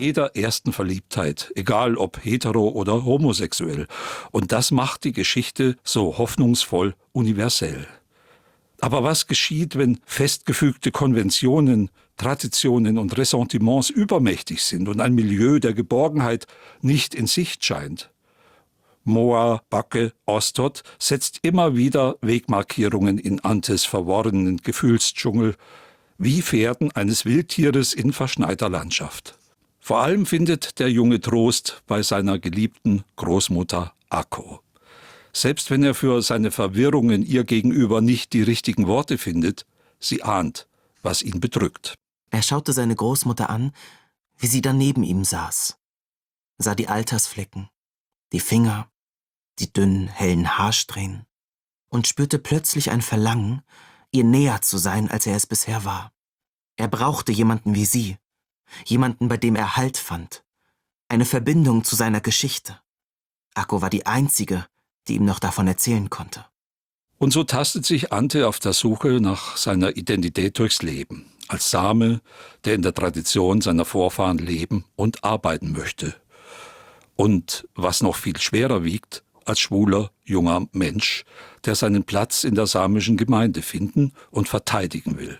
jeder ersten Verliebtheit, egal ob hetero oder homosexuell. Und das macht die Geschichte so hoffnungsvoll universell. Aber was geschieht, wenn festgefügte Konventionen, Traditionen und Ressentiments übermächtig sind und ein Milieu der Geborgenheit nicht in Sicht scheint? Moa Backe Ostot setzt immer wieder Wegmarkierungen in Antes verworrenen Gefühlsdschungel, wie Pferden eines Wildtieres in verschneiter Landschaft. Vor allem findet der Junge Trost bei seiner geliebten Großmutter Akko. Selbst wenn er für seine Verwirrungen ihr gegenüber nicht die richtigen Worte findet, sie ahnt, was ihn bedrückt. Er schaute seine Großmutter an, wie sie da neben ihm saß, sah die Altersflecken, die Finger, die dünnen, hellen Haarsträhnen und spürte plötzlich ein Verlangen, ihr näher zu sein, als er es bisher war. Er brauchte jemanden wie sie, jemanden, bei dem er Halt fand, eine Verbindung zu seiner Geschichte. Akko war die einzige, die ihm noch davon erzählen konnte. Und so tastet sich Ante auf der Suche nach seiner Identität durchs Leben, als Same, der in der Tradition seiner Vorfahren leben und arbeiten möchte. Und was noch viel schwerer wiegt, als schwuler, junger Mensch, der seinen Platz in der samischen Gemeinde finden und verteidigen will.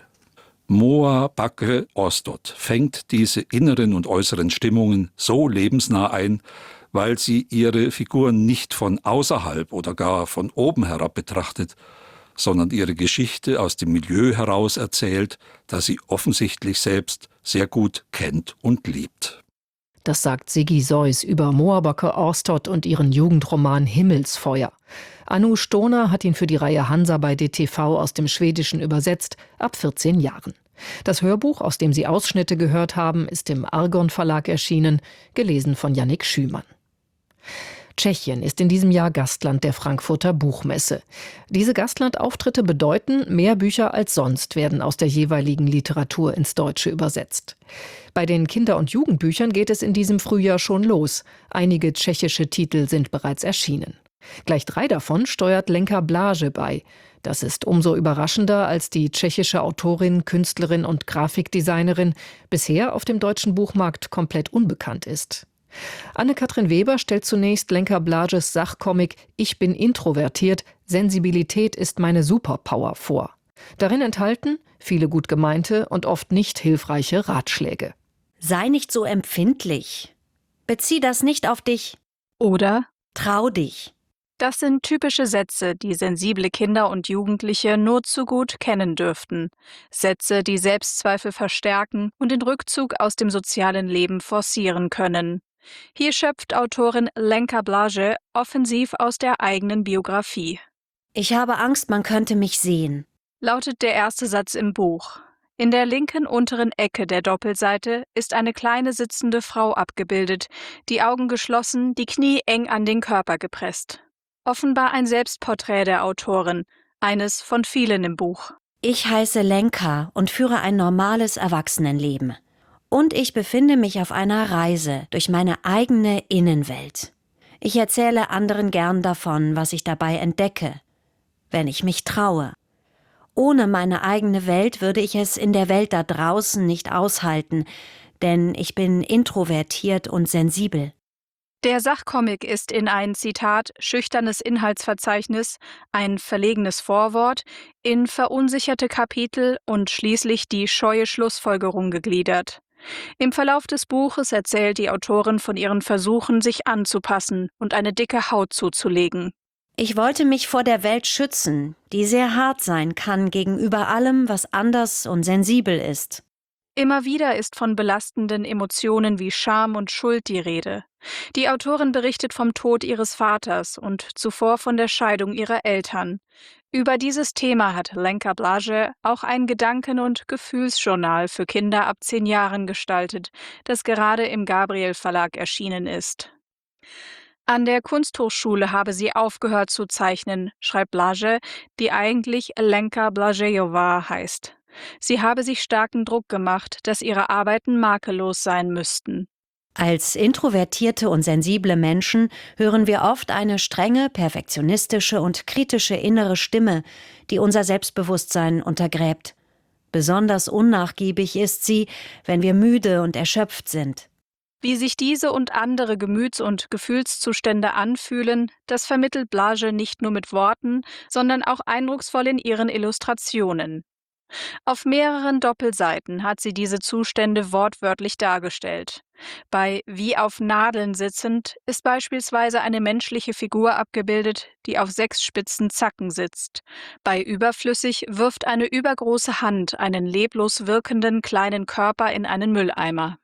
Moa Backe Ostot fängt diese inneren und äußeren Stimmungen so lebensnah ein, weil sie ihre Figuren nicht von außerhalb oder gar von oben herab betrachtet, sondern ihre Geschichte aus dem Milieu heraus erzählt, das sie offensichtlich selbst sehr gut kennt und liebt. Das sagt Siggi Seuss über Moa Backe Ostot und ihren Jugendroman Himmelsfeuer. Anu Stoner hat ihn für die Reihe Hansa bei DTV aus dem Schwedischen übersetzt, ab 14 Jahren. Das Hörbuch, aus dem Sie Ausschnitte gehört haben, ist im Argon Verlag erschienen, gelesen von Yannick Schümann. Tschechien ist in diesem Jahr Gastland der Frankfurter Buchmesse. Diese Gastlandauftritte bedeuten, mehr Bücher als sonst werden aus der jeweiligen Literatur ins Deutsche übersetzt. Bei den Kinder- und Jugendbüchern geht es in diesem Frühjahr schon los. Einige tschechische Titel sind bereits erschienen. Gleich 3 davon steuert Lenka Blage bei. Das ist umso überraschender, als die tschechische Autorin, Künstlerin und Grafikdesignerin bisher auf dem deutschen Buchmarkt komplett unbekannt ist. Anne-Kathrin Weber stellt zunächst Lenka Blages Sachcomic »Ich bin introvertiert, Sensibilität ist meine Superpower« vor. Darin enthalten viele gut gemeinte und oft nicht hilfreiche Ratschläge. Sei nicht so empfindlich. Bezieh das nicht auf dich. Oder trau dich. Das sind typische Sätze, die sensible Kinder und Jugendliche nur zu gut kennen dürften. Sätze, die Selbstzweifel verstärken und den Rückzug aus dem sozialen Leben forcieren können. Hier schöpft Autorin Lenka Blage offensiv aus der eigenen Biografie. Ich habe Angst, man könnte mich sehen, lautet der erste Satz im Buch. In der linken unteren Ecke der Doppelseite ist eine kleine sitzende Frau abgebildet, die Augen geschlossen, die Knie eng an den Körper gepresst. Offenbar ein Selbstporträt der Autorin, eines von vielen im Buch. Ich heiße Lenka und führe ein normales Erwachsenenleben. Und ich befinde mich auf einer Reise durch meine eigene Innenwelt. Ich erzähle anderen gern davon, was ich dabei entdecke, wenn ich mich traue. Ohne meine eigene Welt würde ich es in der Welt da draußen nicht aushalten, denn ich bin introvertiert und sensibel. Der Sachcomic ist in ein, Zitat, schüchternes Inhaltsverzeichnis, ein verlegenes Vorwort, in verunsicherte Kapitel und schließlich die scheue Schlussfolgerung gegliedert. Im Verlauf des Buches erzählt die Autorin von ihren Versuchen, sich anzupassen und eine dicke Haut zuzulegen. Ich wollte mich vor der Welt schützen, die sehr hart sein kann gegenüber allem, was anders und sensibel ist. Immer wieder ist von belastenden Emotionen wie Scham und Schuld die Rede. Die Autorin berichtet vom Tod ihres Vaters und zuvor von der Scheidung ihrer Eltern. Über dieses Thema hat Lenka Blage auch ein Gedanken- und Gefühlsjournal für Kinder ab 10 Jahren gestaltet, das gerade im Gabriel Verlag erschienen ist. An der Kunsthochschule habe sie aufgehört zu zeichnen, schreibt Blage, die eigentlich Lenka Blažejová heißt. Sie habe sich starken Druck gemacht, dass ihre Arbeiten makellos sein müssten. Als introvertierte und sensible Menschen hören wir oft eine strenge, perfektionistische und kritische innere Stimme, die unser Selbstbewusstsein untergräbt. Besonders unnachgiebig ist sie, wenn wir müde und erschöpft sind. Wie sich diese und andere Gemüts- und Gefühlszustände anfühlen, das vermittelt Blage nicht nur mit Worten, sondern auch eindrucksvoll in ihren Illustrationen. Auf mehreren Doppelseiten hat sie diese Zustände wortwörtlich dargestellt. Bei Wie auf Nadeln sitzend ist beispielsweise eine menschliche Figur abgebildet, die auf 6 spitzen Zacken sitzt. Bei Überflüssig wirft eine übergroße Hand einen leblos wirkenden kleinen Körper in einen Mülleimer.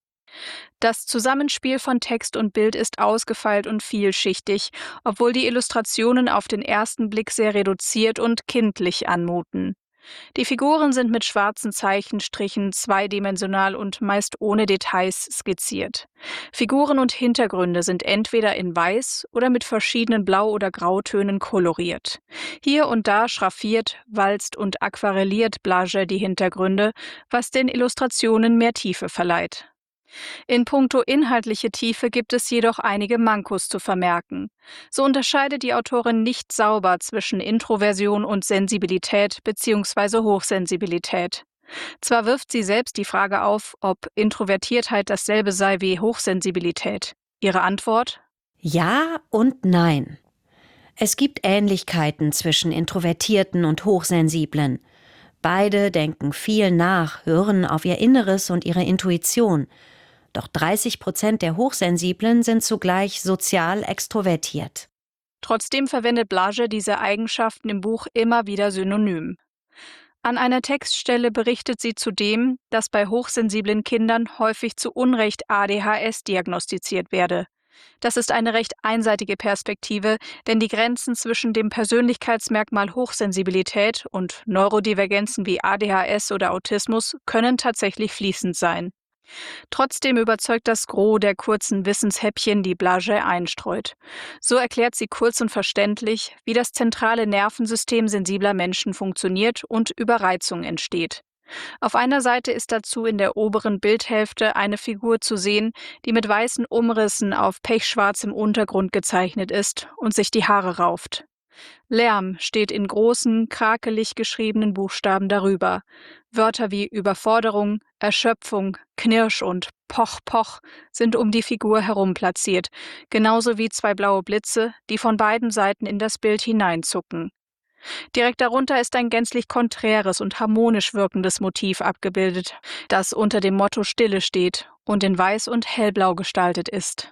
Das Zusammenspiel von Text und Bild ist ausgefeilt und vielschichtig, obwohl die Illustrationen auf den ersten Blick sehr reduziert und kindlich anmuten. Die Figuren sind mit schwarzen Zeichenstrichen zweidimensional und meist ohne Details skizziert. Figuren und Hintergründe sind entweder in Weiß oder mit verschiedenen Blau- oder Grautönen koloriert. Hier und da schraffiert, walzt und aquarelliert Blage die Hintergründe, was den Illustrationen mehr Tiefe verleiht. In puncto inhaltliche Tiefe gibt es jedoch einige Mankos zu vermerken. So unterscheidet die Autorin nicht sauber zwischen Introversion und Sensibilität bzw. Hochsensibilität. Zwar wirft sie selbst die Frage auf, ob Introvertiertheit dasselbe sei wie Hochsensibilität. Ihre Antwort? Ja und nein. Es gibt Ähnlichkeiten zwischen Introvertierten und Hochsensiblen. Beide denken viel nach, hören auf ihr Inneres und ihre Intuition. Doch 30% der Hochsensiblen sind zugleich sozial extrovertiert. Trotzdem verwendet Blage diese Eigenschaften im Buch immer wieder synonym. An einer Textstelle berichtet sie zudem, dass bei hochsensiblen Kindern häufig zu Unrecht ADHS diagnostiziert werde. Das ist eine recht einseitige Perspektive, denn die Grenzen zwischen dem Persönlichkeitsmerkmal Hochsensibilität und Neurodivergenzen wie ADHS oder Autismus können tatsächlich fließend sein. Trotzdem überzeugt das Gros der kurzen Wissenshäppchen, die Blage einstreut. So erklärt sie kurz und verständlich, wie das zentrale Nervensystem sensibler Menschen funktioniert und Überreizung entsteht. Auf einer Seite ist dazu in der oberen Bildhälfte eine Figur zu sehen, die mit weißen Umrissen auf pechschwarzem Untergrund gezeichnet ist und sich die Haare rauft. Lärm steht in großen, krakelig geschriebenen Buchstaben darüber. Wörter wie Überforderung, Erschöpfung, Knirsch und Poch, Poch sind um die Figur herum platziert, genauso wie 2 blaue Blitze, die von beiden Seiten in das Bild hineinzucken. Direkt darunter ist ein gänzlich konträres und harmonisch wirkendes Motiv abgebildet, das unter dem Motto Stille steht und in weiß und hellblau gestaltet ist.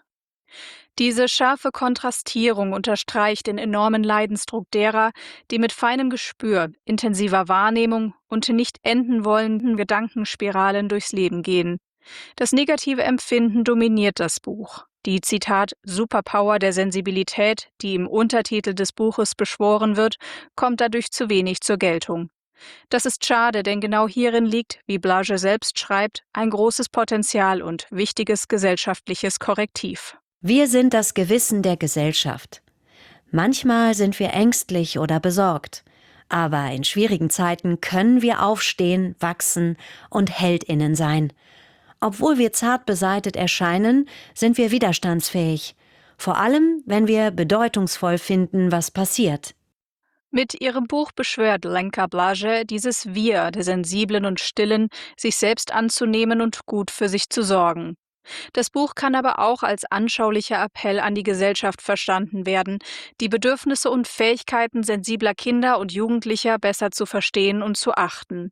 Diese scharfe Kontrastierung unterstreicht den enormen Leidensdruck derer, die mit feinem Gespür, intensiver Wahrnehmung und nicht enden wollenden Gedankenspiralen durchs Leben gehen. Das negative Empfinden dominiert das Buch. Die, Zitat, Superpower der Sensibilität, die im Untertitel des Buches beschworen wird, kommt dadurch zu wenig zur Geltung. Das ist schade, denn genau hierin liegt, wie Blage selbst schreibt, ein großes Potenzial und wichtiges gesellschaftliches Korrektiv. Wir sind das Gewissen der Gesellschaft. Manchmal sind wir ängstlich oder besorgt, aber in schwierigen Zeiten können wir aufstehen, wachsen und HeldInnen sein. Obwohl wir zart beseitet erscheinen, sind wir widerstandsfähig. Vor allem, wenn wir bedeutungsvoll finden, was passiert. Mit ihrem Buch beschwört Lenka Blage dieses Wir der Sensiblen und Stillen, sich selbst anzunehmen und gut für sich zu sorgen. Das Buch kann aber auch als anschaulicher Appell an die Gesellschaft verstanden werden, die Bedürfnisse und Fähigkeiten sensibler Kinder und Jugendlicher besser zu verstehen und zu achten.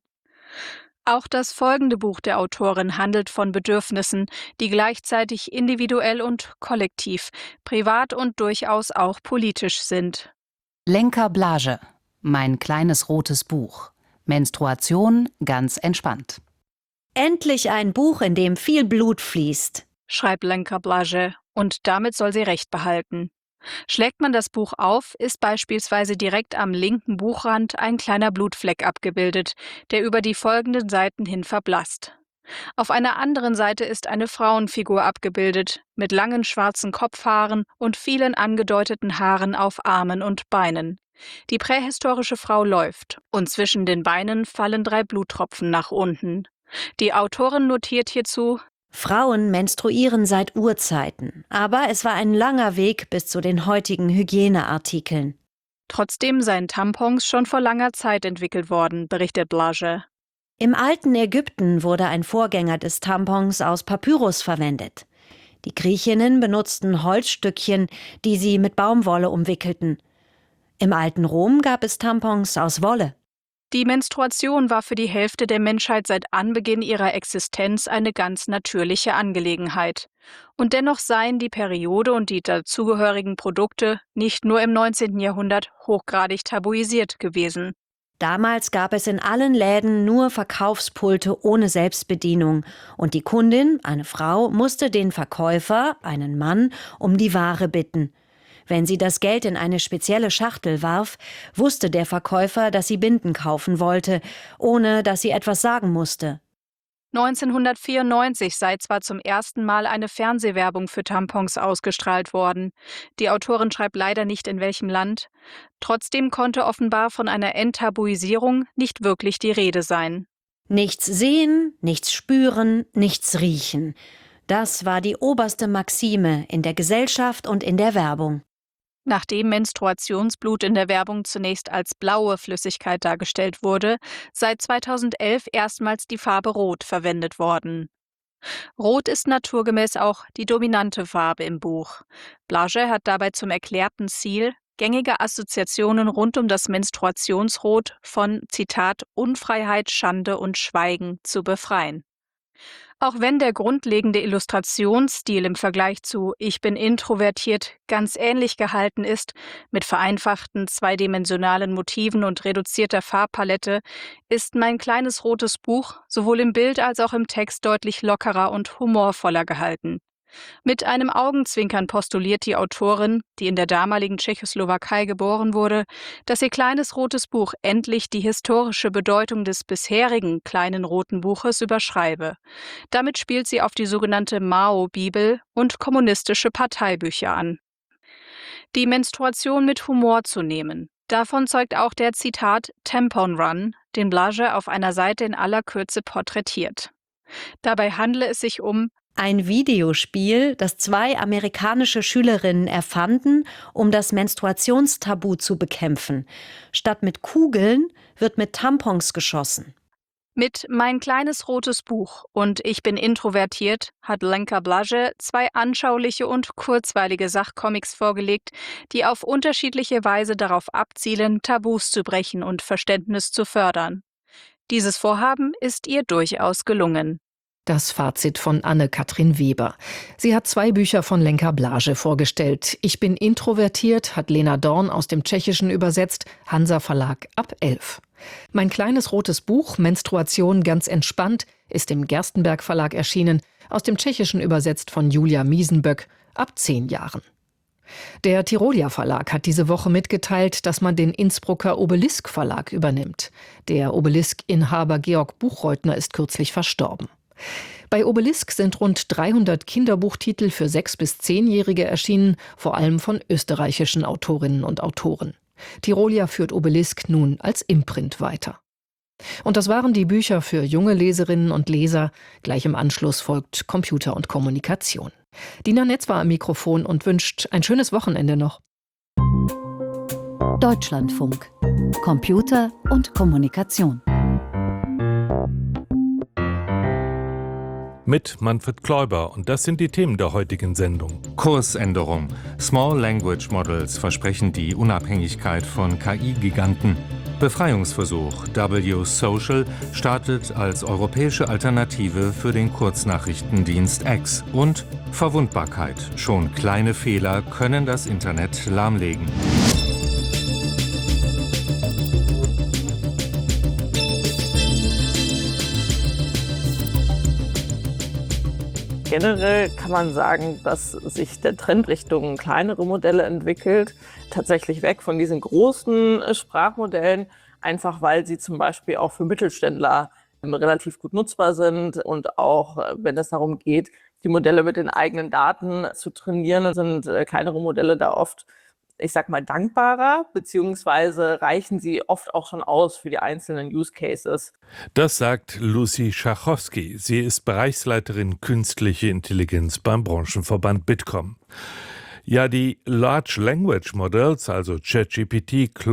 Auch das folgende Buch der Autorin handelt von Bedürfnissen, die gleichzeitig individuell und kollektiv, privat und durchaus auch politisch sind. Lenka Blage, mein kleines rotes Buch. Menstruation ganz entspannt. Endlich ein Buch, in dem viel Blut fließt, schreibt Lenka Blage, und damit soll sie recht behalten. Schlägt man das Buch auf, ist beispielsweise direkt am linken Buchrand ein kleiner Blutfleck abgebildet, der über die folgenden Seiten hin verblasst. Auf einer anderen Seite ist eine Frauenfigur abgebildet, mit langen schwarzen Kopfhaaren und vielen angedeuteten Haaren auf Armen und Beinen. Die prähistorische Frau läuft, und zwischen den Beinen fallen 3 Bluttropfen nach unten. Die Autorin notiert hierzu: Frauen menstruieren seit Urzeiten, aber es war ein langer Weg bis zu den heutigen Hygieneartikeln. Trotzdem seien Tampons schon vor langer Zeit entwickelt worden, berichtet Blage. Im alten Ägypten wurde ein Vorgänger des Tampons aus Papyrus verwendet. Die Griechinnen benutzten Holzstückchen, die sie mit Baumwolle umwickelten. Im alten Rom gab es Tampons aus Wolle. Die Menstruation war für die Hälfte der Menschheit seit Anbeginn ihrer Existenz eine ganz natürliche Angelegenheit. Und dennoch seien die Periode und die dazugehörigen Produkte nicht nur im 19. Jahrhundert hochgradig tabuisiert gewesen. Damals gab es in allen Läden nur Verkaufspulte ohne Selbstbedienung und die Kundin, eine Frau, musste den Verkäufer, einen Mann, um die Ware bitten. Wenn sie das Geld in eine spezielle Schachtel warf, wusste der Verkäufer, dass sie Binden kaufen wollte, ohne dass sie etwas sagen musste. 1994 sei zwar zum ersten Mal eine Fernsehwerbung für Tampons ausgestrahlt worden. Die Autorin schreibt leider nicht, in welchem Land. Trotzdem konnte offenbar von einer Enttabuisierung nicht wirklich die Rede sein. Nichts sehen, nichts spüren, nichts riechen. Das war die oberste Maxime in der Gesellschaft und in der Werbung. Nachdem Menstruationsblut in der Werbung zunächst als blaue Flüssigkeit dargestellt wurde, sei 2011 erstmals die Farbe Rot verwendet worden. Rot ist naturgemäß auch die dominante Farbe im Buch. Blage hat dabei zum erklärten Ziel, gängige Assoziationen rund um das Menstruationsrot von, Zitat, Unfreiheit, Schande und Schweigen zu befreien. Auch wenn der grundlegende Illustrationsstil im Vergleich zu Ich bin introvertiert ganz ähnlich gehalten ist, mit vereinfachten zweidimensionalen Motiven und reduzierter Farbpalette, ist Mein kleines rotes Buch sowohl im Bild als auch im Text deutlich lockerer und humorvoller gehalten. Mit einem Augenzwinkern postuliert die Autorin, die in der damaligen Tschechoslowakei geboren wurde, dass ihr kleines rotes Buch endlich die historische Bedeutung des bisherigen kleinen roten Buches überschreibe. Damit spielt sie auf die sogenannte Mao-Bibel und kommunistische Parteibücher an. Die Menstruation mit Humor zu nehmen. Davon zeugt auch der, Zitat, Tampon Run, den Blage auf einer Seite in aller Kürze porträtiert. Dabei handle es sich um ein Videospiel, das 2 amerikanische Schülerinnen erfanden, um das Menstruationstabu zu bekämpfen. Statt mit Kugeln wird mit Tampons geschossen. Mit Mein kleines rotes Buch und Ich bin introvertiert hat Lenka Blage 2 anschauliche und kurzweilige Sachcomics vorgelegt, die auf unterschiedliche Weise darauf abzielen, Tabus zu brechen und Verständnis zu fördern. Dieses Vorhaben ist ihr durchaus gelungen. Das Fazit von Anne-Kathrin Weber. Sie hat 2 Bücher von Lenka Blage vorgestellt. Ich bin introvertiert hat Lena Dorn aus dem Tschechischen übersetzt, Hansa Verlag ab 11. Mein kleines rotes Buch, Menstruation ganz entspannt, ist im Gerstenberg Verlag erschienen, aus dem Tschechischen übersetzt von Julia Miesenböck, ab 10 Jahren. Der Tirolia Verlag hat diese Woche mitgeteilt, dass man den Innsbrucker Obelisk Verlag übernimmt. Der Obelisk-Inhaber Georg Buchreutner ist kürzlich verstorben. Bei Obelisk sind rund 300 Kinderbuchtitel für 6- bis 10-Jährige erschienen, vor allem von österreichischen Autorinnen und Autoren. Tirolia führt Obelisk nun als Imprint weiter. Und das waren die Bücher für junge Leserinnen und Leser. Gleich im Anschluss folgt Computer und Kommunikation. Dina Netz war am Mikrofon und wünscht ein schönes Wochenende noch. Deutschlandfunk. Computer und Kommunikation. Mit Manfred Kläuber, und das sind die Themen der heutigen Sendung. Kursänderung. Small Language Models versprechen die Unabhängigkeit von KI-Giganten. Befreiungsversuch. W-Social startet als europäische Alternative für den Kurznachrichtendienst X. Und Verwundbarkeit. Schon kleine Fehler können das Internet lahmlegen. Generell kann man sagen, dass sich der Trend Richtung kleinere Modelle entwickelt, tatsächlich weg von diesen großen Sprachmodellen, einfach weil sie zum Beispiel auch für Mittelständler relativ gut nutzbar sind und auch, wenn es darum geht, die Modelle mit den eigenen Daten zu trainieren, sind kleinere Modelle da oft, ich sag mal, dankbarer, beziehungsweise reichen sie oft auch schon aus für die einzelnen Use Cases. Das sagt Lucy Schachowski. Sie ist Bereichsleiterin Künstliche Intelligenz beim Branchenverband Bitkom. Ja, die Large Language Models, also ChatGPT, Claude,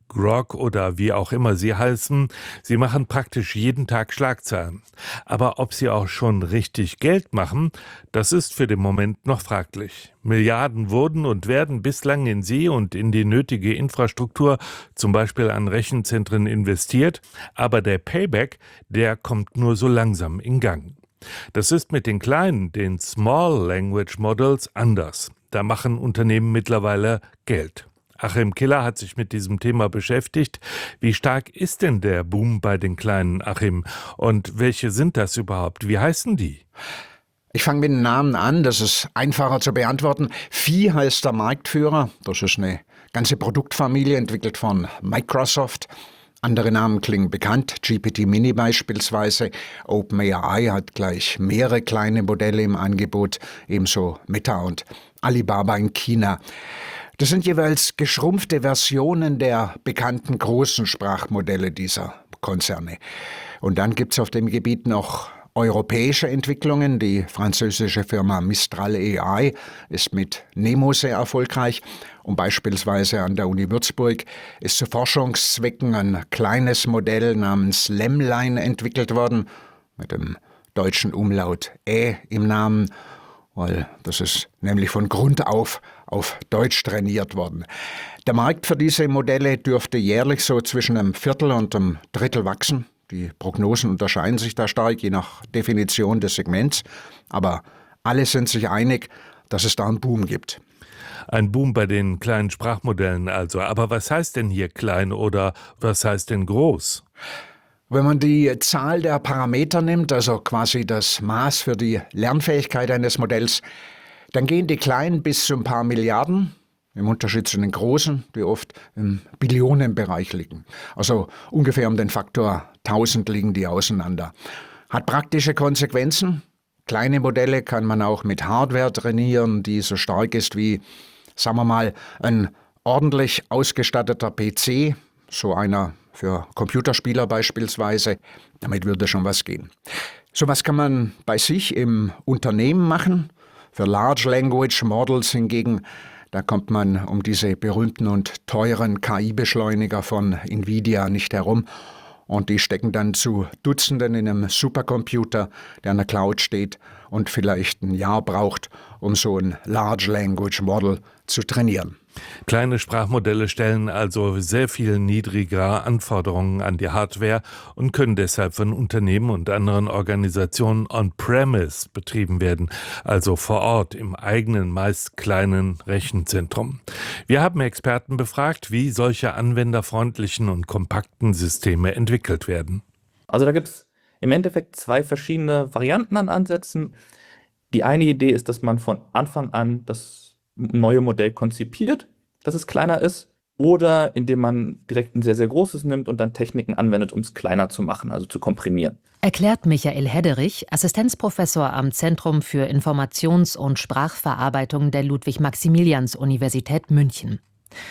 Grok oder wie auch immer sie heißen, sie machen praktisch jeden Tag Schlagzeilen. Aber ob sie auch schon richtig Geld machen, das ist für den Moment noch fraglich. Milliarden wurden und werden bislang in sie und in die nötige Infrastruktur, zum Beispiel an Rechenzentren, investiert, aber der Payback, der kommt nur so langsam in Gang. Das ist mit den kleinen, den Small Language Models anders. Da machen Unternehmen mittlerweile Geld. Achim Killer hat sich mit diesem Thema beschäftigt. Wie stark ist denn der Boom bei den Kleinen, Achim? Und welche sind das überhaupt? Wie heißen die? Ich fange mit den Namen an, das ist einfacher zu beantworten. Phi heißt der Marktführer. Das ist eine ganze Produktfamilie, entwickelt von Microsoft. Andere Namen klingen bekannt, GPT-Mini beispielsweise. OpenAI hat gleich mehrere kleine Modelle im Angebot, ebenso Meta und Alibaba in China. Das sind jeweils geschrumpfte Versionen der bekannten großen Sprachmodelle dieser Konzerne. Und dann gibt es auf dem Gebiet noch europäische Entwicklungen. Die französische Firma Mistral AI ist mit Nemo sehr erfolgreich. Und beispielsweise an der Uni Würzburg ist zu Forschungszwecken ein kleines Modell namens Lemline entwickelt worden, mit dem deutschen Umlaut Ä im Namen, weil das ist nämlich von Grund auf Deutsch trainiert worden. Der Markt für diese Modelle dürfte jährlich so zwischen einem Viertel und einem Drittel wachsen. Die Prognosen unterscheiden sich da stark, je nach Definition des Segments. Aber alle sind sich einig, dass es da einen Boom gibt. Ein Boom bei den kleinen Sprachmodellen also. Aber was heißt denn hier klein oder was heißt denn groß? Wenn man die Zahl der Parameter nimmt, also quasi das Maß für die Lernfähigkeit eines Modells, dann gehen die kleinen bis zu ein paar Milliarden, im Unterschied zu den großen, die oft im Billionenbereich liegen. Also ungefähr um den Faktor 1000 liegen die auseinander. Hat praktische Konsequenzen. Kleine Modelle kann man auch mit Hardware trainieren, die so stark ist wie, sagen wir mal, ein ordentlich ausgestatteter PC, so einer für Computerspieler beispielsweise. Damit würde schon was gehen. Sowas kann man bei sich im Unternehmen machen. Für Large Language Models hingegen, da kommt man um diese berühmten und teuren KI-Beschleuniger von Nvidia nicht herum. Und die stecken dann zu Dutzenden in einem Supercomputer, der in der Cloud steht und vielleicht ein Jahr braucht, um so ein Large Language Model zu trainieren. Kleine Sprachmodelle stellen also sehr viel niedrigere Anforderungen an die Hardware und können deshalb von Unternehmen und anderen Organisationen on-premise betrieben werden, also vor Ort im eigenen, meist kleinen Rechenzentrum. Wir haben Experten befragt, wie solche anwenderfreundlichen und kompakten Systeme entwickelt werden. Also da gibt es im Endeffekt zwei verschiedene Varianten an Ansätzen. Die eine Idee ist, dass man von Anfang an das neue Modell konzipiert, dass es kleiner ist, oder indem man direkt ein sehr, sehr großes nimmt und dann Techniken anwendet, um es kleiner zu machen, also zu komprimieren. Erklärt Michael Hedderich, Assistenzprofessor am Zentrum für Informations- und Sprachverarbeitung der Ludwig-Maximilians-Universität München.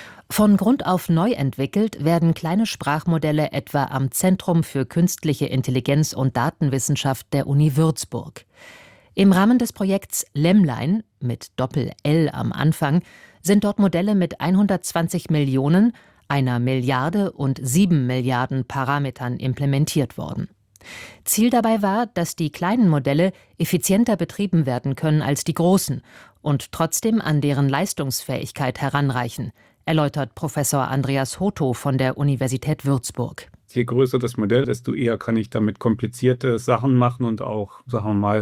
Von Grund auf neu entwickelt werden kleine Sprachmodelle etwa am Zentrum für künstliche Intelligenz und Datenwissenschaft der Uni Würzburg. Im Rahmen des Projekts Lemline, mit Doppel-L am Anfang, sind dort Modelle mit 120 Millionen, 1 Milliarde und 7 Milliarden Parametern implementiert worden. Ziel dabei war, dass die kleinen Modelle effizienter betrieben werden können als die großen und trotzdem an deren Leistungsfähigkeit heranreichen, erläutert Professor Andreas Hotto von der Universität Würzburg. Je größer das Modell, desto eher kann ich damit komplizierte Sachen machen und auch, sagen wir mal,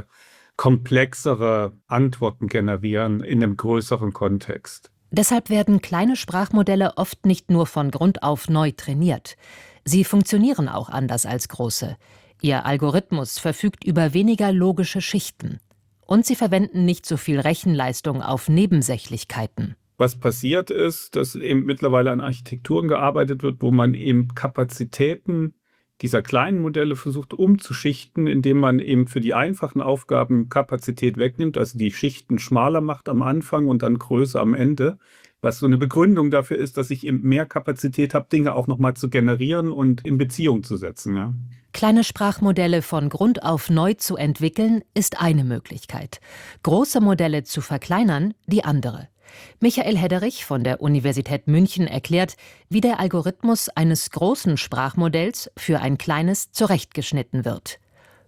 komplexere Antworten generieren in einem größeren Kontext. Deshalb werden kleine Sprachmodelle oft nicht nur von Grund auf neu trainiert. Sie funktionieren auch anders als große. Ihr Algorithmus verfügt über weniger logische Schichten. Und sie verwenden nicht so viel Rechenleistung auf Nebensächlichkeiten. Was passiert ist, dass eben mittlerweile an Architekturen gearbeitet wird, wo man eben Kapazitäten dieser kleinen Modelle versucht umzuschichten, indem man eben für die einfachen Aufgaben Kapazität wegnimmt, also die Schichten schmaler macht am Anfang und dann größer am Ende, was so eine Begründung dafür ist, dass ich eben mehr Kapazität habe, Dinge auch nochmal zu generieren und in Beziehung zu setzen. Ja. Kleine Sprachmodelle von Grund auf neu zu entwickeln, ist eine Möglichkeit. Große Modelle zu verkleinern, die andere. Michael Hedderich von der Universität München erklärt, wie der Algorithmus eines großen Sprachmodells für ein kleines zurechtgeschnitten wird.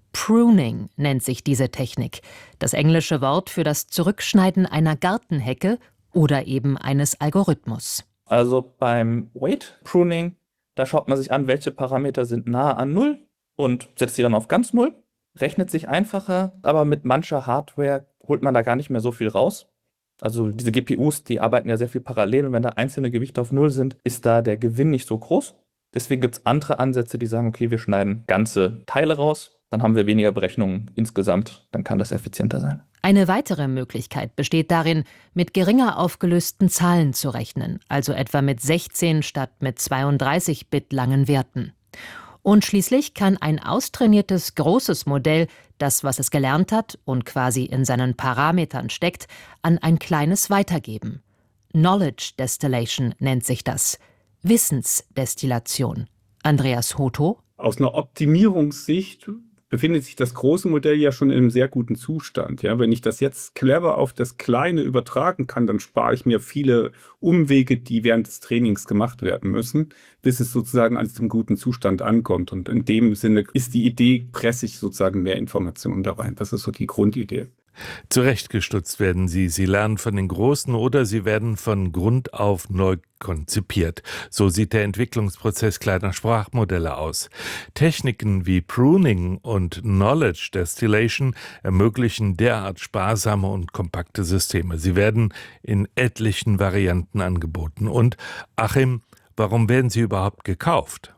Pruning nennt sich diese Technik, das englische Wort für das Zurückschneiden einer Gartenhecke oder eben eines Algorithmus. Also beim Weight Pruning, da schaut man sich an, welche Parameter sind nahe an 0 und setzt sie dann auf ganz 0. Rechnet sich einfacher, aber mit mancher Hardware holt man da gar nicht mehr so viel raus. Also diese GPUs, die arbeiten ja sehr viel parallel und wenn da einzelne Gewichte auf 0 sind, ist da der Gewinn nicht so groß. Deswegen gibt es andere Ansätze, die sagen, okay, wir schneiden ganze Teile raus, dann haben wir weniger Berechnungen insgesamt, dann kann das effizienter sein. Eine weitere Möglichkeit besteht darin, mit geringer aufgelösten Zahlen zu rechnen, also etwa mit 16 statt mit 32 Bit langen Werten. Und schließlich kann ein austrainiertes großes Modell das, was es gelernt hat und quasi in seinen Parametern steckt, an ein kleines weitergeben. Knowledge Distillation nennt sich das. Wissensdestillation. Andreas Hotto. Aus einer Optimierungssicht befindet sich das große Modell ja schon in einem sehr guten Zustand. Ja, wenn ich das jetzt clever auf das Kleine übertragen kann, dann spare ich mir viele Umwege, die während des Trainings gemacht werden müssen, bis es sozusagen an diesem guten Zustand ankommt. Und in dem Sinne ist die Idee, presse ich sozusagen mehr Informationen da rein. Das ist so die Grundidee. Zurechtgestutzt werden sie. Sie lernen von den Großen oder sie werden von Grund auf neu konzipiert. So sieht der Entwicklungsprozess kleiner Sprachmodelle aus. Techniken wie Pruning und Knowledge Distillation ermöglichen derart sparsame und kompakte Systeme. Sie werden in etlichen Varianten angeboten. Und Achim, warum werden sie überhaupt gekauft?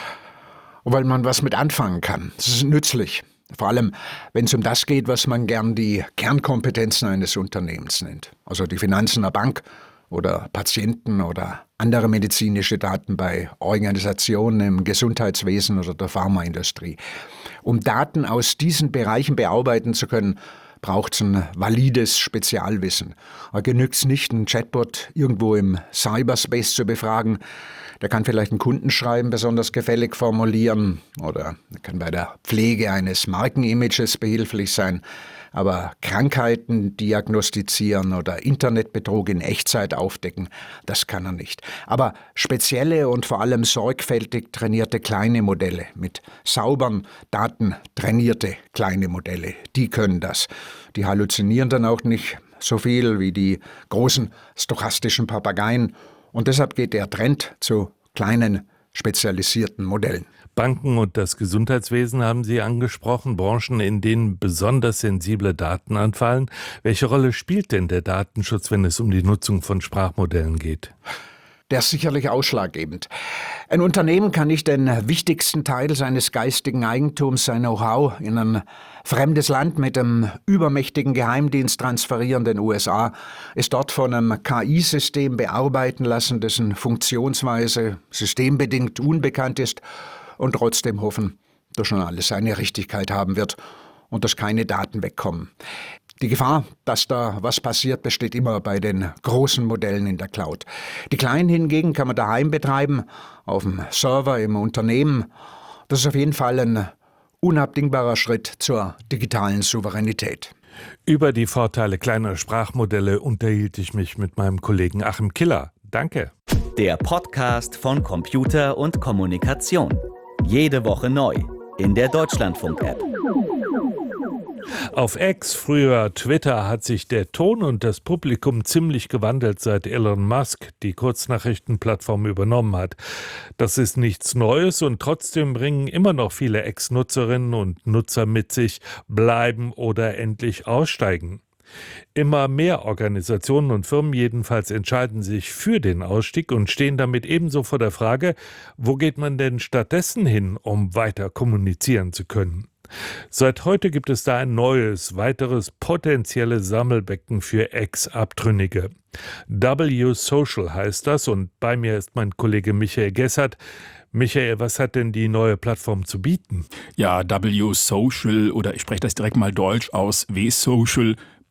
Weil man was mit anfangen kann. Es ist nützlich. Vor allem, wenn es um das geht, was man gern die Kernkompetenzen eines Unternehmens nennt. Also die Finanzen einer Bank oder Patienten oder andere medizinische Daten bei Organisationen im Gesundheitswesen oder der Pharmaindustrie. Um Daten aus diesen Bereichen bearbeiten zu können, braucht es ein valides Spezialwissen. Da genügt es nicht, einen Chatbot irgendwo im Cyberspace zu befragen. Der kann vielleicht ein Kundenschreiben besonders gefällig formulieren oder kann bei der Pflege eines Markenimages behilflich sein. Aber Krankheiten diagnostizieren oder Internetbetrug in Echtzeit aufdecken, das kann er nicht. Aber spezielle und vor allem sorgfältig trainierte kleine Modelle, mit sauberen Daten trainierte kleine Modelle, die können das. Die halluzinieren dann auch nicht so viel wie die großen stochastischen Papageien. Und deshalb geht der Trend zu kleinen, spezialisierten Modellen. Banken und das Gesundheitswesen haben Sie angesprochen, Branchen, in denen besonders sensible Daten anfallen. Welche Rolle spielt denn der Datenschutz, wenn es um die Nutzung von Sprachmodellen geht? Der ist sicherlich ausschlaggebend. Ein Unternehmen kann nicht den wichtigsten Teil seines geistigen Eigentums, sein Know-how, in ein fremdes Land mit einem übermächtigen Geheimdienst transferieren, den USA, es dort von einem KI-System bearbeiten lassen, dessen Funktionsweise systembedingt unbekannt ist, und trotzdem hoffen, dass schon alles seine Richtigkeit haben wird und dass keine Daten wegkommen. Die Gefahr, dass da was passiert, besteht immer bei den großen Modellen in der Cloud. Die kleinen hingegen kann man daheim betreiben, auf dem Server im Unternehmen. Das ist auf jeden Fall ein unabdingbarer Schritt zur digitalen Souveränität. Über die Vorteile kleiner Sprachmodelle unterhielt ich mich mit meinem Kollegen Achim Killer. Danke. Der Podcast von Computer und Kommunikation. Jede Woche neu in der Deutschlandfunk-App. Auf X, früher Twitter, hat sich der Ton und das Publikum ziemlich gewandelt, seit Elon Musk die Kurznachrichtenplattform übernommen hat. Das ist nichts Neues und trotzdem bringen immer noch viele Ex-Nutzerinnen und Nutzer mit sich, bleiben oder endlich aussteigen. Immer mehr Organisationen und Firmen jedenfalls entscheiden sich für den Ausstieg und stehen damit ebenso vor der Frage, wo geht man denn stattdessen hin, um weiter kommunizieren zu können? Seit heute gibt es da ein neues, weiteres potenzielles Sammelbecken für Ex-Abtrünnige. W-Social heißt das und bei mir ist mein Kollege Michael Gessert. Michael, was hat denn die neue Plattform zu bieten? Ja, W-Social oder ich spreche das direkt mal deutsch aus, W-Social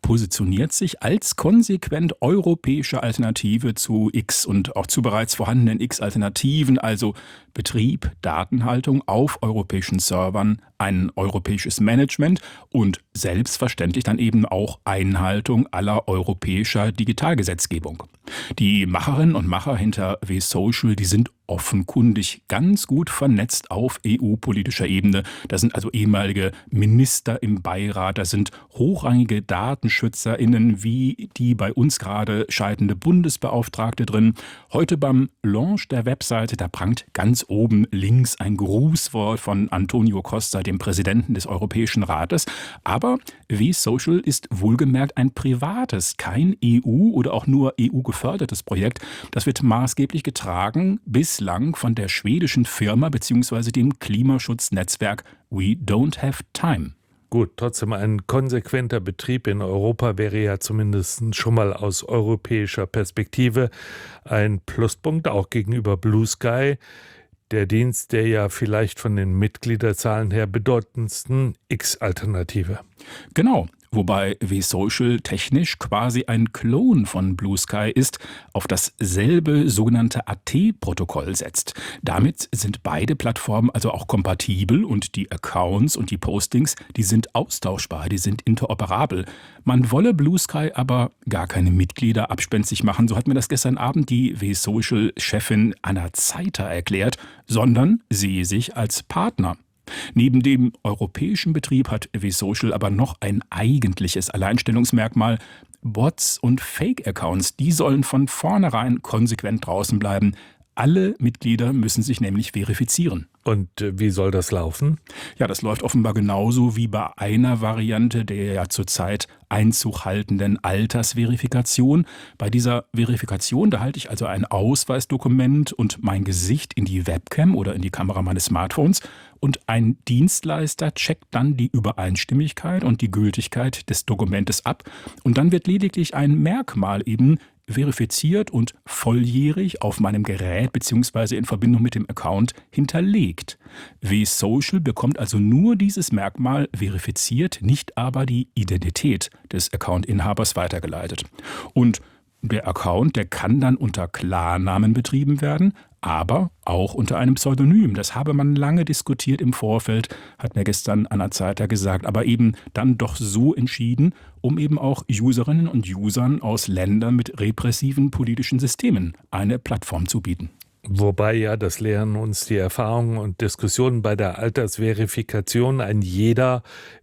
positioniert sich als konsequent europäische Alternative zu X und auch zu bereits vorhandenen X-Alternativen, also Betrieb, Datenhaltung auf europäischen Servern, ein europäisches Management und selbstverständlich dann eben auch Einhaltung aller europäischer Digitalgesetzgebung. Die Macherinnen und Macher hinter W-Social, die sind offenkundig ganz gut vernetzt auf EU-politischer Ebene. Da sind also ehemalige Minister im Beirat, da sind hochrangige DatenschützerInnen wie die bei uns gerade scheidende Bundesbeauftragte drin. Heute beim Launch der Webseite, da prangt ganz oben links ein Grußwort von Antonio Costa, dem Präsidenten des Europäischen Rates. Aber W-Social ist wohlgemerkt ein privates, kein EU- oder auch nur EU-gefördertes Projekt. Das wird maßgeblich getragen bislang von der schwedischen Firma bzw. dem Klimaschutznetzwerk We Don't Have Time. Gut, trotzdem ein konsequenter Betrieb in Europa wäre ja zumindest schon mal aus europäischer Perspektive ein Pluspunkt, auch gegenüber Blue Sky. Der Dienst der ja vielleicht von den Mitgliederzahlen her bedeutendsten X-Alternative. Genau. Wobei W-Social technisch quasi ein Klon von Blue Sky ist, auf dasselbe sogenannte AT-Protokoll setzt. Damit sind beide Plattformen also auch kompatibel und die Accounts und die Postings, die sind austauschbar, die sind interoperabel. Man wolle Blue Sky aber gar keine Mitglieder abspenstig machen, so hat mir das gestern Abend die W-Social-Chefin Anna Zeiter erklärt, sondern sehe sich als Partner. Neben dem europäischen Betrieb hat W-Social aber noch ein eigentliches Alleinstellungsmerkmal. Bots und Fake-Accounts, die sollen von vornherein konsequent draußen bleiben. Alle Mitglieder müssen sich nämlich verifizieren. Und wie soll das laufen? Ja, das läuft offenbar genauso wie bei einer Variante der ja zurzeit Einzug haltenden Altersverifikation. Bei dieser Verifikation, da halte ich also ein Ausweisdokument und mein Gesicht in die Webcam oder in die Kamera meines Smartphones und ein Dienstleister checkt dann die Übereinstimmigkeit und die Gültigkeit des Dokumentes ab und dann wird lediglich ein Merkmal eben verifiziert und volljährig auf meinem Gerät bzw. in Verbindung mit dem Account hinterlegt. W-Social bekommt also nur dieses Merkmal verifiziert, nicht aber die Identität des Accountinhabers weitergeleitet. Und der Account, der kann dann unter Klarnamen betrieben werden, aber auch unter einem Pseudonym. Das habe man lange diskutiert im Vorfeld, hat mir gestern Anna Zeiter gesagt, aber eben dann doch so entschieden, um eben auch Userinnen und Usern aus Ländern mit repressiven politischen Systemen eine Plattform zu bieten. Wobei ja, das lehren uns die Erfahrungen und Diskussionen bei der Altersverifikation, ein jeder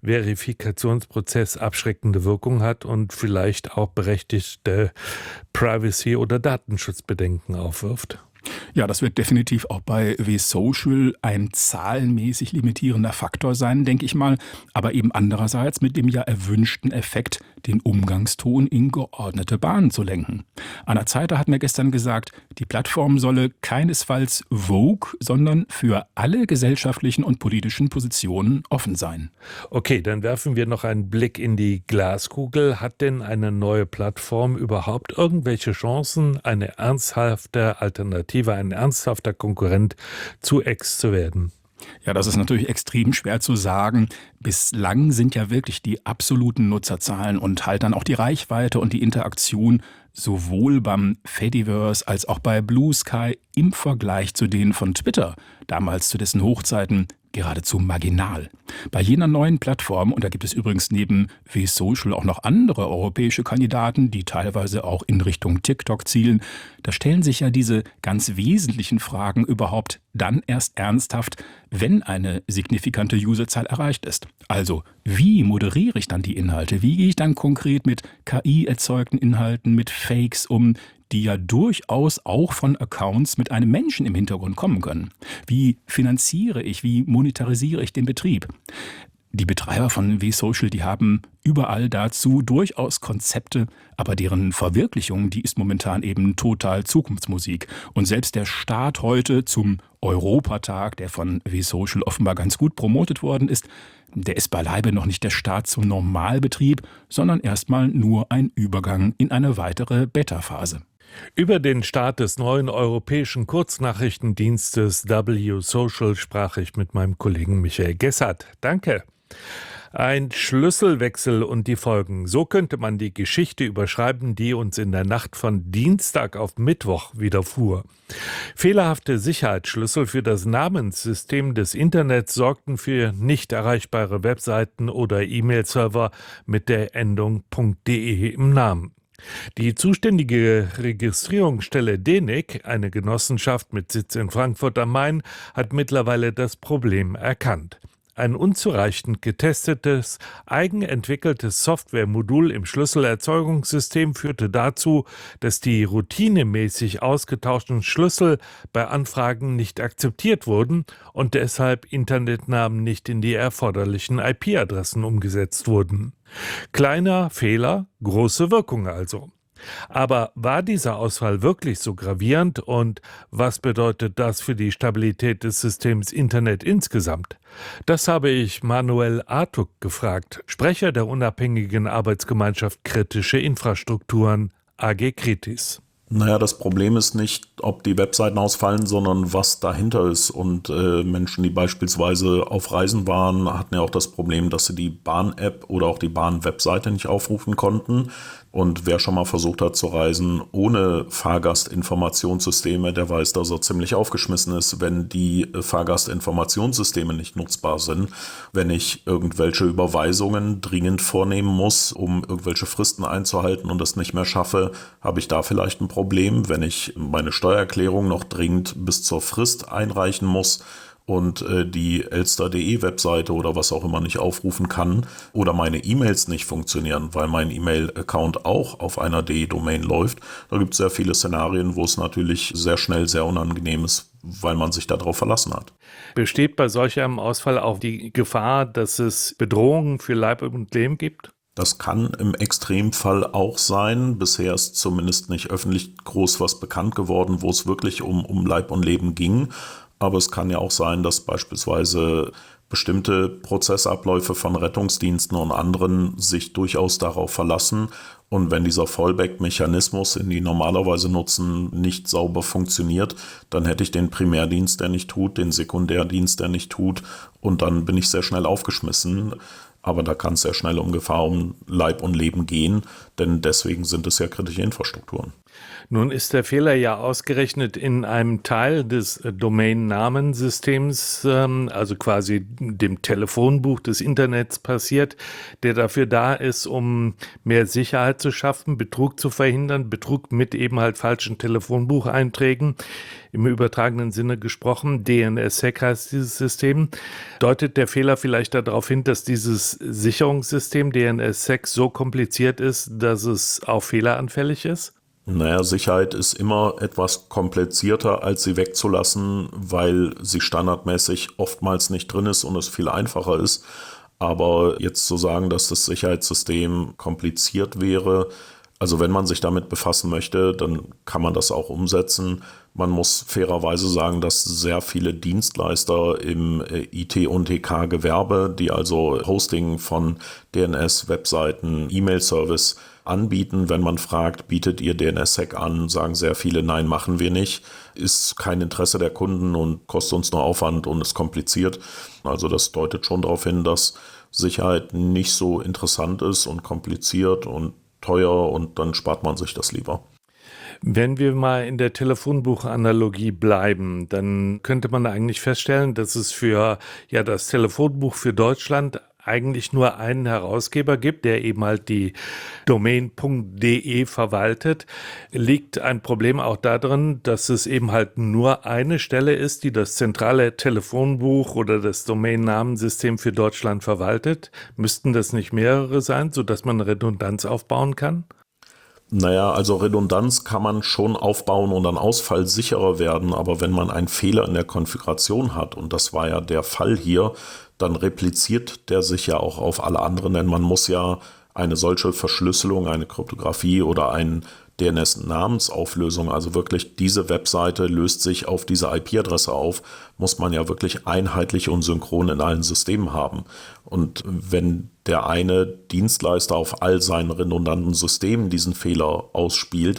Verifikationsprozess abschreckende Wirkung hat und vielleicht auch berechtigte Privacy- oder Datenschutzbedenken aufwirft. Ja, das wird definitiv auch bei W-Social ein zahlenmäßig limitierender Faktor sein, denke ich mal, aber eben andererseits mit dem ja erwünschten Effekt, den Umgangston in geordnete Bahnen zu lenken. Anna Zeiter hat mir gestern gesagt, die Plattform solle keinesfalls Vogue, sondern für alle gesellschaftlichen und politischen Positionen offen sein. Okay, dann werfen wir noch einen Blick in die Glaskugel. Hat denn eine neue Plattform überhaupt irgendwelche Chancen, eine ernsthafte Alternative, ein ernsthafter Konkurrent zu X zu werden? Ja, das ist natürlich extrem schwer zu sagen. Bislang sind ja wirklich die absoluten Nutzerzahlen und halt dann auch die Reichweite und die Interaktion sowohl beim Fediverse als auch bei Blue Sky im Vergleich zu denen von Twitter, damals zu dessen Hochzeiten, geradezu marginal. Bei jener neuen Plattform, und da gibt es übrigens neben W-Social auch noch andere europäische Kandidaten, die teilweise auch in Richtung TikTok zielen, da stellen sich ja diese ganz wesentlichen Fragen überhaupt dann erst ernsthaft, wenn eine signifikante Userzahl erreicht ist. Also, wie moderiere ich dann die Inhalte? Wie gehe ich dann konkret mit KI-erzeugten Inhalten, mit Fakes um, die ja durchaus auch von Accounts mit einem Menschen im Hintergrund kommen können? Wie finanziere ich, wie monetarisiere ich den Betrieb? Die Betreiber von W-Social, die haben überall dazu durchaus Konzepte, aber deren Verwirklichung, die ist momentan eben total Zukunftsmusik. Und selbst der Start heute zum Europatag, der von W-Social offenbar ganz gut promotet worden ist, der ist beileibe noch nicht der Start zum Normalbetrieb, sondern erstmal nur ein Übergang in eine weitere Beta-Phase. Über den Start des neuen europäischen Kurznachrichtendienstes W-Social sprach ich mit meinem Kollegen Michael Gessert. Danke. Ein Schlüsselwechsel und die Folgen. So könnte man die Geschichte überschreiben, die uns in der Nacht von Dienstag auf Mittwoch widerfuhr. Fehlerhafte Sicherheitsschlüssel für das Namenssystem des Internets sorgten für nicht erreichbare Webseiten oder E-Mail-Server mit der Endung .de im Namen. Die zuständige Registrierungsstelle DENIC, eine Genossenschaft mit Sitz in Frankfurt am Main, hat mittlerweile das Problem erkannt. Ein unzureichend getestetes, eigenentwickeltes Softwaremodul im Schlüsselerzeugungssystem führte dazu, dass die routinemäßig ausgetauschten Schlüssel bei Anfragen nicht akzeptiert wurden und deshalb Internetnamen nicht in die erforderlichen IP-Adressen umgesetzt wurden. Kleiner Fehler, große Wirkung also. Aber war dieser Ausfall wirklich so gravierend und was bedeutet das für die Stabilität des Systems Internet insgesamt? Das habe ich Manuel Artuk gefragt, Sprecher der unabhängigen Arbeitsgemeinschaft Kritische Infrastrukturen, AG Kritis. Naja, das Problem ist nicht, ob die Webseiten ausfallen, sondern was dahinter ist. Und Menschen, die beispielsweise auf Reisen waren, hatten ja auch das Problem, dass sie die Bahn-App oder auch die Bahn-Webseite nicht aufrufen konnten. Und wer schon mal versucht hat zu reisen ohne Fahrgastinformationssysteme, der weiß, dass er ziemlich aufgeschmissen ist, wenn die Fahrgastinformationssysteme nicht nutzbar sind. Wenn ich irgendwelche Überweisungen dringend vornehmen muss, um irgendwelche Fristen einzuhalten und das nicht mehr schaffe, habe ich da vielleicht ein Problem. Wenn ich meine Steuererklärung noch dringend bis zur Frist einreichen muss und die Elster.de Webseite oder was auch immer nicht aufrufen kann oder meine E-Mails nicht funktionieren, weil mein E-Mail-Account auch auf einer DE-Domain läuft. Da gibt es sehr viele Szenarien, wo es natürlich sehr schnell sehr unangenehm ist, weil man sich darauf verlassen hat. Besteht bei solch einem Ausfall auch die Gefahr, dass es Bedrohungen für Leib und Leben gibt? Das kann im Extremfall auch sein. Bisher ist zumindest nicht öffentlich groß was bekannt geworden, wo es wirklich um Leib und Leben ging. Aber es kann ja auch sein, dass beispielsweise bestimmte Prozessabläufe von Rettungsdiensten und anderen sich durchaus darauf verlassen. Und wenn dieser Fallback-Mechanismus, den die normalerweise nutzen, nicht sauber funktioniert, dann hätte ich den Primärdienst, der nicht tut, den Sekundärdienst, der nicht tut. Und dann bin ich sehr schnell aufgeschmissen. Aber da kann es sehr schnell um Gefahr um Leib und Leben gehen, denn deswegen sind es ja kritische Infrastrukturen. Nun ist der Fehler ja ausgerechnet in einem Teil des Domain-Namensystems, also quasi dem Telefonbuch des Internets passiert, der dafür da ist, um mehr Sicherheit zu schaffen, Betrug zu verhindern, Betrug mit eben halt falschen Telefonbucheinträgen, im übertragenen Sinne gesprochen. DNS-Sec heißt dieses System. Deutet der Fehler vielleicht darauf hin, dass dieses Sicherungssystem DNS-Sec so kompliziert ist, dass es auch fehleranfällig ist? Naja, Sicherheit ist immer etwas komplizierter, als sie wegzulassen, weil sie standardmäßig oftmals nicht drin ist und es viel einfacher ist. Aber jetzt zu sagen, dass das Sicherheitssystem kompliziert wäre, also wenn man sich damit befassen möchte, dann kann man das auch umsetzen. Man muss fairerweise sagen, dass sehr viele Dienstleister im IT- und TK-Gewerbe, die also Hosting von DNS-Webseiten, E-Mail-Service anbieten. Wenn man fragt, bietet ihr DNS-Sec an, sagen sehr viele, nein, machen wir nicht. Ist kein Interesse der Kunden und kostet uns nur Aufwand und ist kompliziert. Also das deutet schon darauf hin, dass Sicherheit nicht so interessant ist und kompliziert und teuer und dann spart man sich das lieber. Wenn wir mal in der Telefonbuchanalogie bleiben, dann könnte man eigentlich feststellen, dass es für das Telefonbuch für Deutschland eigentlich nur einen Herausgeber gibt, der eben halt die Domain.de verwaltet. Liegt ein Problem auch darin, dass es eben halt nur eine Stelle ist, die das zentrale Telefonbuch oder das Domain-Namensystem für Deutschland verwaltet? Müssten das nicht mehrere sein, sodass man Redundanz aufbauen kann? Naja, also Redundanz kann man schon aufbauen und dann ausfallsicherer werden, aber wenn man einen Fehler in der Konfiguration hat, und das war ja der Fall hier, dann repliziert der sich ja auch auf alle anderen, denn man muss ja eine solche Verschlüsselung, eine Kryptographie oder eine DNS-Namensauflösung, also wirklich diese Webseite löst sich auf diese IP-Adresse auf, muss man ja wirklich einheitlich und synchron in allen Systemen haben. Und wenn der eine Dienstleister auf all seinen redundanten Systemen diesen Fehler ausspielt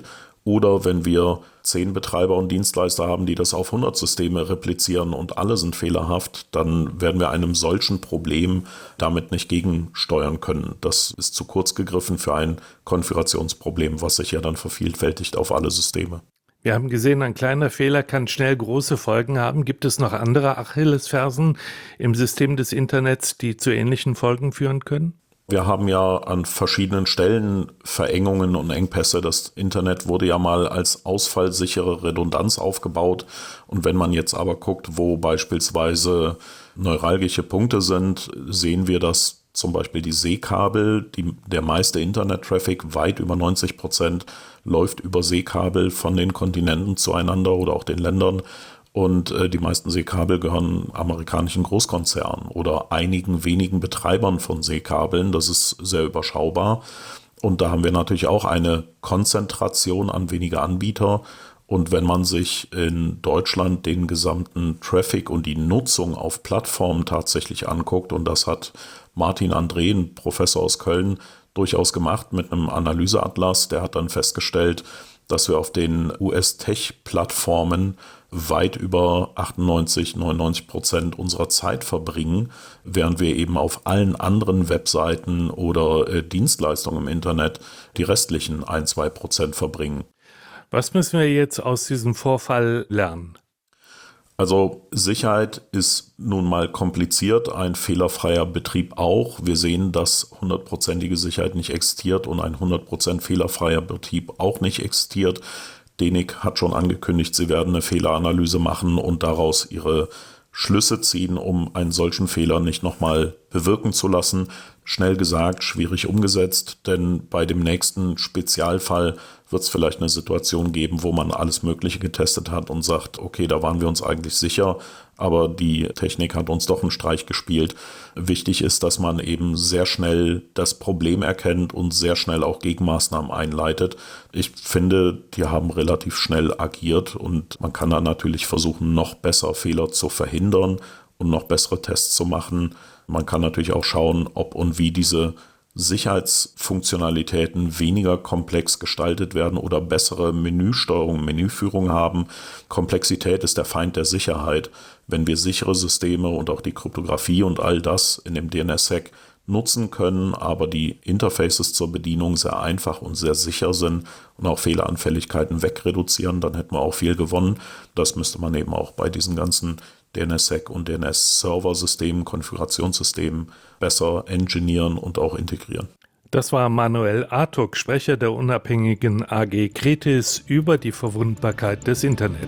Oder wenn wir 10 Betreiber und Dienstleister haben, die das auf 100 Systeme replizieren und alle sind fehlerhaft, dann werden wir einem solchen Problem damit nicht gegensteuern können. Das ist zu kurz gegriffen für ein Konfigurationsproblem, was sich ja dann vervielfältigt auf alle Systeme. Wir haben gesehen, ein kleiner Fehler kann schnell große Folgen haben. Gibt es noch andere Achillesfersen im System des Internets, die zu ähnlichen Folgen führen können? Wir haben ja an verschiedenen Stellen Verengungen und Engpässe. Das Internet wurde ja mal als ausfallsichere Redundanz aufgebaut. Und wenn man jetzt aber guckt, wo beispielsweise neuralgische Punkte sind, sehen wir, dass zum Beispiel die Seekabel, der meiste Internet-Traffic, weit über 90%, läuft über Seekabel von den Kontinenten zueinander oder auch den Ländern. Und die meisten Seekabel gehören amerikanischen Großkonzernen oder einigen wenigen Betreibern von Seekabeln. Das ist sehr überschaubar. Und da haben wir natürlich auch eine Konzentration an weniger Anbieter. Und wenn man sich in Deutschland den gesamten Traffic und die Nutzung auf Plattformen tatsächlich anguckt, und das hat Martin André, ein Professor aus Köln, durchaus gemacht mit einem Analyseatlas, der hat dann festgestellt, dass wir auf den US-Tech-Plattformen weit über 98-99% unserer Zeit verbringen, während wir eben auf allen anderen Webseiten oder Dienstleistungen im Internet die restlichen 1-2% verbringen. Was müssen wir jetzt aus diesem Vorfall lernen? Also Sicherheit ist nun mal kompliziert, ein fehlerfreier Betrieb auch. Wir sehen, dass 100%ige Sicherheit nicht existiert und ein 100% fehlerfreier Betrieb auch nicht existiert. DENIC hat schon angekündigt, sie werden eine Fehleranalyse machen und daraus ihre Schlüsse ziehen, um einen solchen Fehler nicht nochmal bewirken zu lassen. Schnell gesagt, schwierig umgesetzt, denn bei dem nächsten Spezialfall wird es vielleicht eine Situation geben, wo man alles Mögliche getestet hat und sagt, okay, da waren wir uns eigentlich sicher, aber die Technik hat uns doch einen Streich gespielt. Wichtig ist, dass man eben sehr schnell das Problem erkennt und sehr schnell auch Gegenmaßnahmen einleitet. Ich finde, die haben relativ schnell agiert und man kann dann natürlich versuchen, noch besser Fehler zu verhindern und noch bessere Tests zu machen. Man kann natürlich auch schauen, ob und wie diese Sicherheitsfunktionalitäten weniger komplex gestaltet werden oder bessere Menüsteuerung, Menüführung haben. Komplexität ist der Feind der Sicherheit. Wenn wir sichere Systeme und auch die Kryptographie und all das in dem DNSSEC nutzen können, aber die Interfaces zur Bedienung sehr einfach und sehr sicher sind und auch Fehleranfälligkeiten wegreduzieren, dann hätten wir auch viel gewonnen. Das müsste man eben auch bei diesen ganzen DNSSEC und DNS-Server-Systemen, Konfigurationssystemen besser engineieren und auch integrieren. Das war Manuel Artuk, Sprecher der unabhängigen AG Kretis über die Verwundbarkeit des Internet.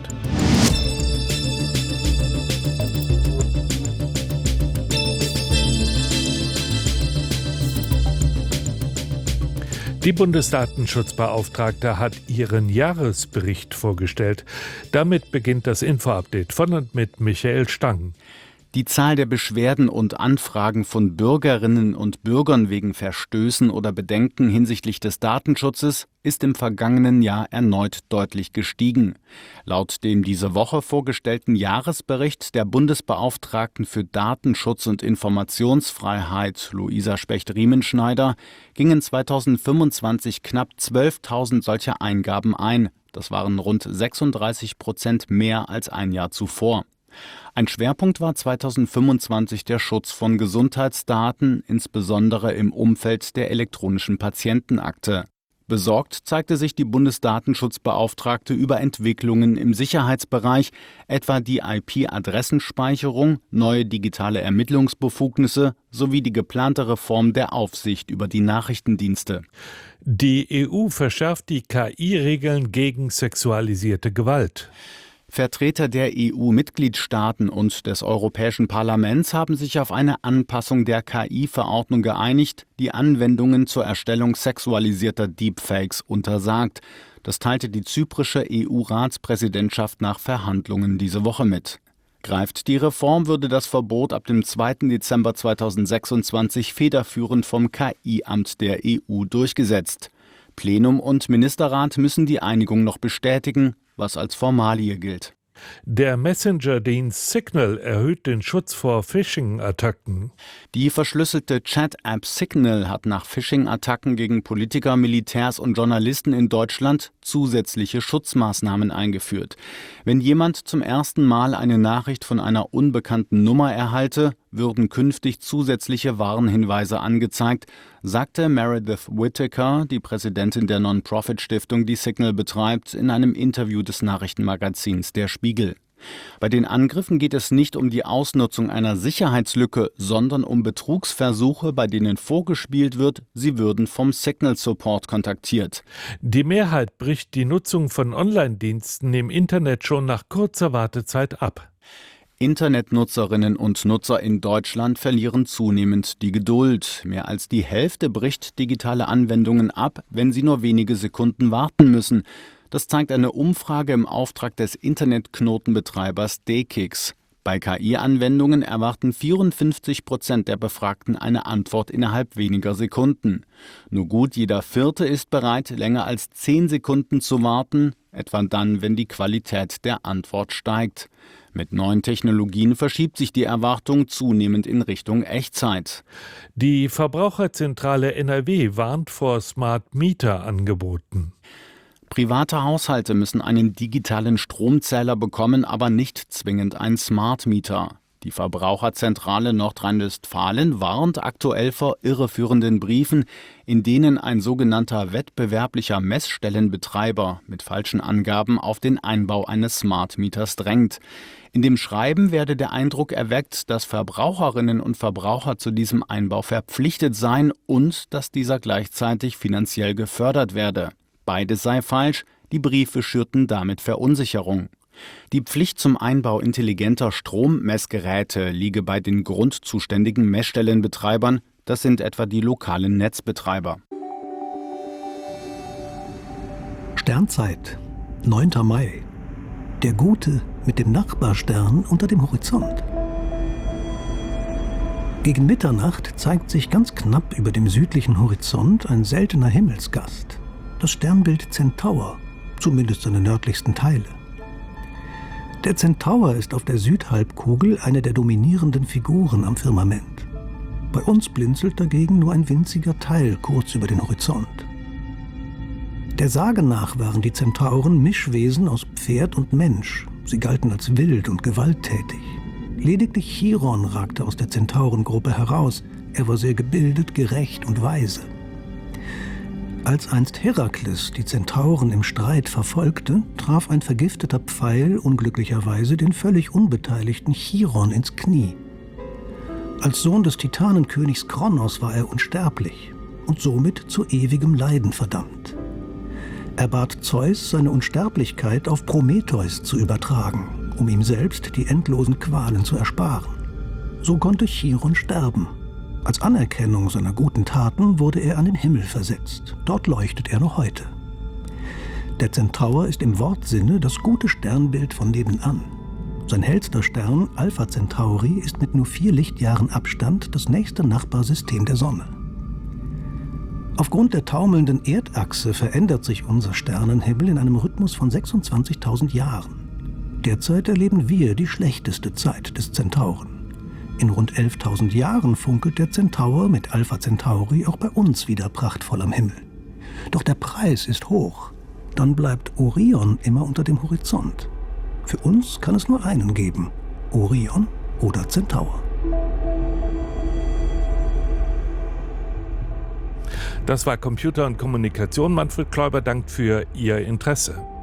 Die Bundesdatenschutzbeauftragte hat ihren Jahresbericht vorgestellt. Damit beginnt das Info-Update von und mit Michael Stang. Die Zahl der Beschwerden und Anfragen von Bürgerinnen und Bürgern wegen Verstößen oder Bedenken hinsichtlich des Datenschutzes ist im vergangenen Jahr erneut deutlich gestiegen. Laut dem diese Woche vorgestellten Jahresbericht der Bundesbeauftragten für Datenschutz und Informationsfreiheit, Luisa Specht-Riemenschneider, gingen 2025 knapp 12.000 solcher Eingaben ein. Das waren rund 36% mehr als ein Jahr zuvor. Ein Schwerpunkt war 2025 der Schutz von Gesundheitsdaten, insbesondere im Umfeld der elektronischen Patientenakte. Besorgt zeigte sich die Bundesdatenschutzbeauftragte über Entwicklungen im Sicherheitsbereich, etwa die IP-Adressenspeicherung, neue digitale Ermittlungsbefugnisse sowie die geplante Reform der Aufsicht über die Nachrichtendienste. Die EU verschärft die KI-Regeln gegen sexualisierte Gewalt. Vertreter der EU-Mitgliedstaaten und des Europäischen Parlaments haben sich auf eine Anpassung der KI-Verordnung geeinigt, die Anwendungen zur Erstellung sexualisierter Deepfakes untersagt. Das teilte die zyprische EU-Ratspräsidentschaft nach Verhandlungen diese Woche mit. Greift die Reform, würde das Verbot ab dem 2. Dezember 2026 federführend vom KI-Amt der EU durchgesetzt. Plenum und Ministerrat müssen die Einigung noch bestätigen, was als Formalie gilt. Der Messenger-Dienst Signal erhöht den Schutz vor Phishing-Attacken. Die verschlüsselte Chat-App Signal hat nach Phishing-Attacken gegen Politiker, Militärs und Journalisten in Deutschland zusätzliche Schutzmaßnahmen eingeführt. Wenn jemand zum ersten Mal eine Nachricht von einer unbekannten Nummer erhalte, würden künftig zusätzliche Warnhinweise angezeigt, sagte Meredith Whittaker, die Präsidentin der Non-Profit-Stiftung, die Signal betreibt, in einem Interview des Nachrichtenmagazins Der Spiegel. Bei den Angriffen geht es nicht um die Ausnutzung einer Sicherheitslücke, sondern um Betrugsversuche, bei denen vorgespielt wird, sie würden vom Signal-Support kontaktiert. Die Mehrheit bricht die Nutzung von Online-Diensten im Internet schon nach kurzer Wartezeit ab. Internetnutzerinnen und Nutzer in Deutschland verlieren zunehmend die Geduld. Mehr als die Hälfte bricht digitale Anwendungen ab, wenn sie nur wenige Sekunden warten müssen. Das zeigt eine Umfrage im Auftrag des Internetknotenbetreibers DKIX. Bei KI-Anwendungen erwarten 54% der Befragten eine Antwort innerhalb weniger Sekunden. Nur gut jeder Vierte ist bereit, länger als 10 Sekunden zu warten, etwa dann, wenn die Qualität der Antwort steigt. Mit neuen Technologien verschiebt sich die Erwartung zunehmend in Richtung Echtzeit. Die Verbraucherzentrale NRW warnt vor Smart Meter-Angeboten. Private Haushalte müssen einen digitalen Stromzähler bekommen, aber nicht zwingend ein Smart Meter. Die Verbraucherzentrale Nordrhein-Westfalen warnt aktuell vor irreführenden Briefen, in denen ein sogenannter wettbewerblicher Messstellenbetreiber mit falschen Angaben auf den Einbau eines Smart Meters drängt. In dem Schreiben werde der Eindruck erweckt, dass Verbraucherinnen und Verbraucher zu diesem Einbau verpflichtet seien und dass dieser gleichzeitig finanziell gefördert werde. Beides sei falsch, die Briefe schürten damit Verunsicherung. Die Pflicht zum Einbau intelligenter Strommessgeräte liege bei den grundzuständigen Messstellenbetreibern, das sind etwa die lokalen Netzbetreiber. Sternzeit, 9. Mai. Der Gute mit dem Nachbarstern unter dem Horizont. Gegen Mitternacht zeigt sich ganz knapp über dem südlichen Horizont ein seltener Himmelsgast. Das Sternbild Zentaur, zumindest seine nördlichsten Teile. Der Zentaur ist auf der Südhalbkugel eine der dominierenden Figuren am Firmament. Bei uns blinzelt dagegen nur ein winziger Teil kurz über den Horizont. Der Sage nach waren die Zentauren Mischwesen aus Pferd und Mensch. Sie galten als wild und gewalttätig. Lediglich Chiron ragte aus der Zentaurengruppe heraus. Er war sehr gebildet, gerecht und weise. Als einst Herakles die Zentauren im Streit verfolgte, traf ein vergifteter Pfeil unglücklicherweise den völlig unbeteiligten Chiron ins Knie. Als Sohn des Titanenkönigs Kronos war er unsterblich und somit zu ewigem Leiden verdammt. Er bat Zeus, seine Unsterblichkeit auf Prometheus zu übertragen, um ihm selbst die endlosen Qualen zu ersparen. So konnte Chiron sterben. Als Anerkennung seiner guten Taten wurde er an den Himmel versetzt. Dort leuchtet er noch heute. Der Zentaur ist im Wortsinne das gute Sternbild von nebenan. Sein hellster Stern, Alpha Centauri, ist mit nur 4 Lichtjahren Abstand das nächste Nachbarsystem der Sonne. Aufgrund der taumelnden Erdachse verändert sich unser Sternenhimmel in einem Rhythmus von 26.000 Jahren. Derzeit erleben wir die schlechteste Zeit des Zentauren. In rund 11.000 Jahren funkelt der Zentaur mit Alpha Centauri auch bei uns wieder prachtvoll am Himmel. Doch der Preis ist hoch. Dann bleibt Orion immer unter dem Horizont. Für uns kann es nur einen geben: Orion oder Zentaur. Das war Computer und Kommunikation. Manfred Kläuber dankt für Ihr Interesse.